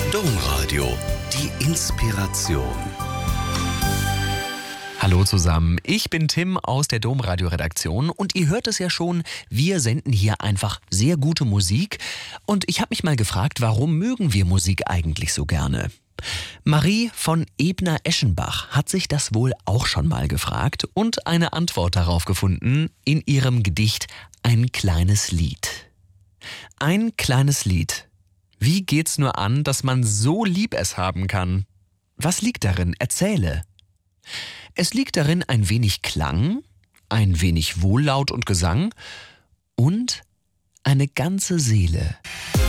Domradio, die Inspiration. Hallo zusammen, ich bin Tim aus der Domradio-Redaktion und ihr hört es ja schon, wir senden hier einfach sehr gute Musik und ich habe mich mal gefragt, warum mögen wir Musik eigentlich so gerne? Marie von Ebner-Eschenbach hat sich das wohl auch schon mal gefragt und eine Antwort darauf gefunden in ihrem Gedicht Ein kleines Lied. Ein kleines Lied. Wie geht's nur an, dass man so lieb es haben kann? Was liegt darin? Erzähle. Es liegt darin ein wenig Klang, ein wenig Wohllaut und Gesang und eine ganze Seele.